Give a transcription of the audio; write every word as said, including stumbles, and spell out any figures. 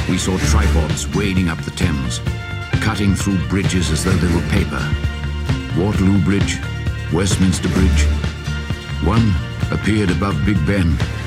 we saw tripods wading up the Thames, cutting through bridges as though they were paper. Waterloo Bridge, Westminster Bridge. One appeared above Big Ben,